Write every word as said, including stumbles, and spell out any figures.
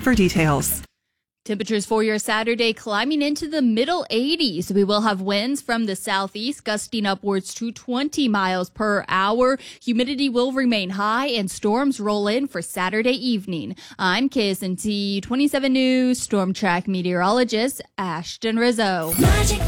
for details. Temperatures for your Saturday climbing into the middle eighties. We will have winds from the southeast gusting upwards to twenty miles per hour. Humidity will remain high and storms roll in for Saturday evening. I'm K S N T twenty-seven News Storm Track meteorologist Ashton Rizzo. Magic.